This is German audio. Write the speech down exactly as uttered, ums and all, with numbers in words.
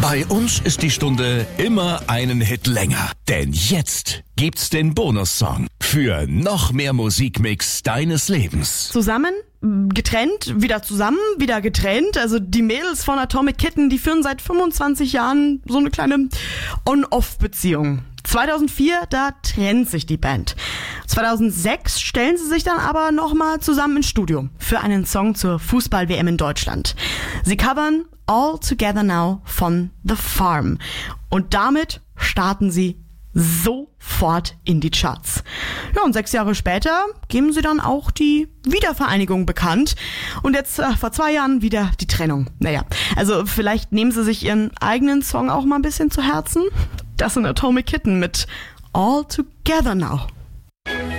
Bei uns ist die Stunde immer einen Hit länger. Denn jetzt gibt's den Bonussong für noch mehr Musikmix deines Lebens. Zusammen, getrennt, wieder zusammen, wieder getrennt. Also die Mädels von Atomic Kitten, die führen seit fünfundzwanzig Jahren so eine kleine On-Off-Beziehung. zweitausendvier, da trennt sich die Band. zweitausendsechs stellen sie sich dann aber nochmal zusammen ins Studio für einen Song zur Fußball-W M in Deutschland. Sie covern All Together Now von The Farm. Und damit starten sie sofort in die Charts. Ja, und sechs Jahre später geben sie dann auch die Wiedervereinigung bekannt. Und jetzt äh, vor zwei Jahren wieder die Trennung. Naja, also vielleicht nehmen sie sich ihren eigenen Song auch mal ein bisschen zu Herzen. Das sind Atomic Kitten mit All Together Now.